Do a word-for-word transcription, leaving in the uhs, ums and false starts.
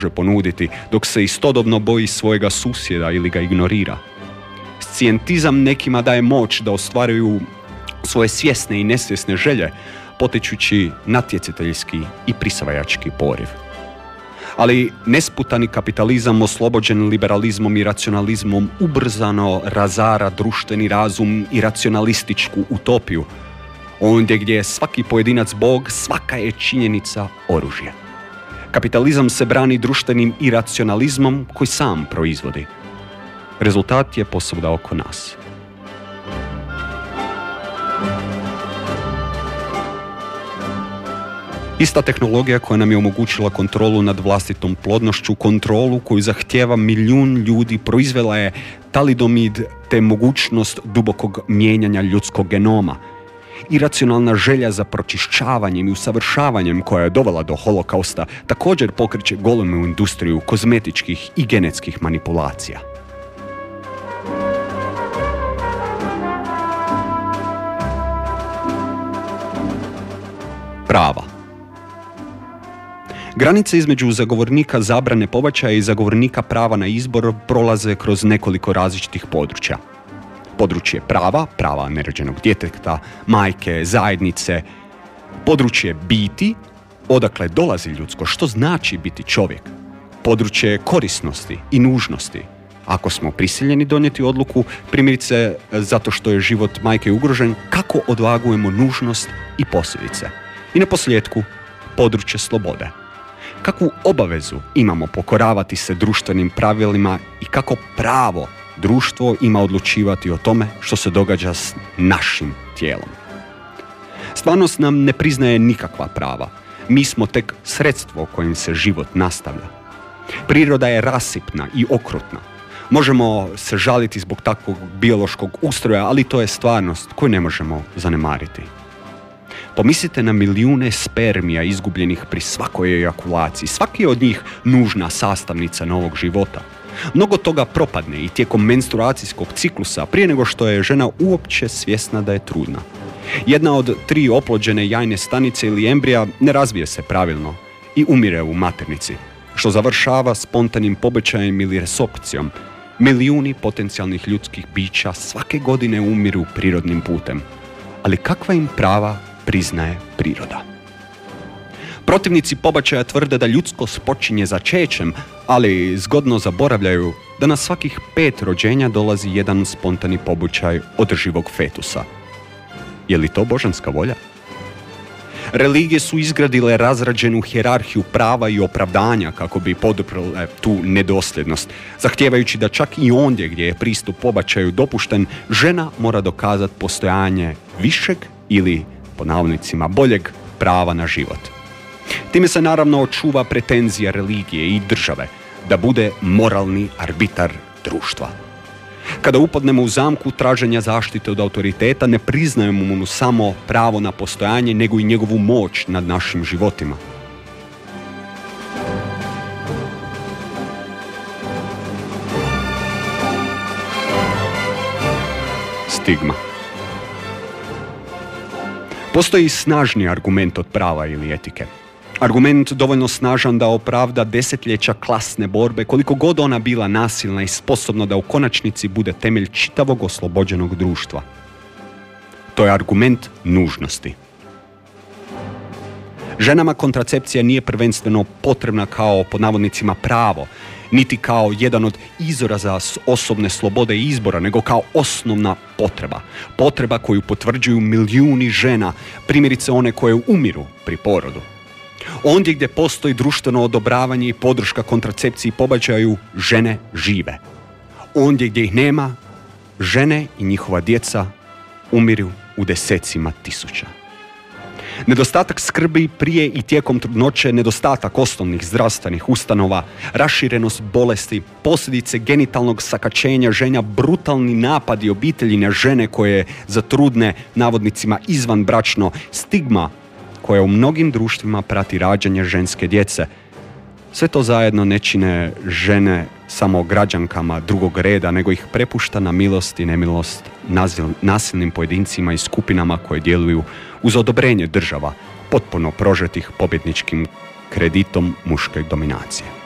može ponuditi, dok se istodobno boji svojega susjeda ili ga ignorira. Scijentizam nekima daje moć da ostvaruju svoje svjesne i nesvjesne želje, potičući natjecateljski i prisvajački poriv. Ali nesputani kapitalizam oslobođen liberalizmom i racionalizmom ubrzano razara društveni razum i racionalističku utopiju. Ondje gdje je svaki pojedinac bog, svaka je činjenica oružje. Kapitalizam se brani društvenim iracionalizmom koji sam proizvodi. Rezultat je posvuda oko nas. Ista tehnologija koja nam je omogućila kontrolu nad vlastitom plodnošću, kontrolu koju zahtijeva milijun ljudi, proizvela je talidomid te mogućnost dubokog mijenjanja ljudskog genoma. Iracionalna želja za pročišćavanjem i usavršavanjem koja je dovela do holokausta također pokreće golemu industriju kozmetičkih i genetskih manipulacija. Prava. Granice između zagovornika zabrane pobačaja i zagovornika prava na izbor prolaze kroz nekoliko različitih područja. Područje prava, prava nerođenog djeteta, majke, zajednice. Područje biti, odakle dolazi ljudsko, što znači biti čovjek. Područje korisnosti i nužnosti. Ako smo prisiljeni donijeti odluku, primjerice zato što je život majke ugrožen, kako odvagujemo nužnost i posljedice. I na posljedku, područje slobode. Kakvu obavezu imamo pokoravati se društvenim pravilima i kako pravo društvo ima odlučivati o tome što se događa s našim tijelom. Stvarnost nam ne priznaje nikakva prava. Mi smo tek sredstvo kojim se život nastavlja. Priroda je rasipna i okrutna. Možemo se žaliti zbog takvog biološkog ustroja, ali to je stvarnost koju ne možemo zanemariti. Pomislite na milijune spermija izgubljenih pri svakoj ejakulaciji. Svaki je od njih nužna sastavnica novog života. Mnogo toga propadne i tijekom menstruacijskog ciklusa prije nego što je žena uopće svjesna da je trudna. Jedna od tri oplođene jajne stanice ili embrija ne razvije se pravilno i umire u maternici, što završava spontanim pobačajem ili resokcijom. Milijuni potencijalnih ljudskih bića svake godine umiru prirodnim putem. Ali kakva im prava priznaje priroda? Protivnici pobačaja tvrde da ljudskost počinje začećem, ali zgodno zaboravljaju da na svakih pet rođenja dolazi jedan spontani pobačaj održivog fetusa. Je li to božanska volja? Religije su izgradile razrađenu hijerarhiju prava i opravdanja kako bi poduprle tu nedosljednost, zahtijevajući da čak i ondje gdje je pristup pobačaju dopušten, žena mora dokazati postojanje višeg ili, po navodnicima, boljeg prava na život. Time se naravno očuva pretenzija religije i države da bude moralni arbitar društva. Kada upadnemo u zamku traženja zaštite od autoriteta, ne priznajemo mu samo pravo na postojanje, nego i njegovu moć nad našim životima. Stigma. Postoji snažni argument od prava ili etike. Argument dovoljno snažan da opravda desetljeća klasne borbe, koliko god ona bila nasilna i sposobna da u konačnici bude temelj čitavog oslobođenog društva. To je argument nužnosti. Ženama kontracepcija nije prvenstveno potrebna kao, pod navodnicima, pravo, niti kao jedan od izraza osobne slobode i izbora, nego kao osnovna potreba. Potreba koju potvrđuju milijuni žena, primjerice one koje umiru pri porodu. Ondje gdje postoji društveno odobravanje i podrška kontracepciji i pobačaju, žene žive. Ondje gdje ih nema, žene i njihova djeca umiru u desecima tisuća. Nedostatak skrbi prije i tijekom trudnoće, nedostatak osnovnih zdravstvenih ustanova, raširenost bolesti, posljedice genitalnog sakaćenja žena, brutalni napadi obitelji na žene koje zatrudne, navodnicima izvanbračno, stigma koja u mnogim društvima prati rađanje ženske djece. Sve to zajedno ne čine žene samo građankama drugog reda, nego ih prepušta na milost i nemilost nasilnim pojedincima i skupinama koje djeluju uz odobrenje država, potpuno prožetih pobjedničkim kreditom muške dominacije.